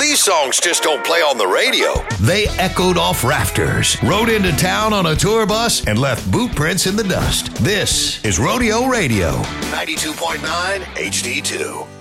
These songs just don't play on the radio. They echoed off rafters, rode into town on a tour bus, and left boot prints in the dust. This is Rodeo Radio, 92.9 HD2.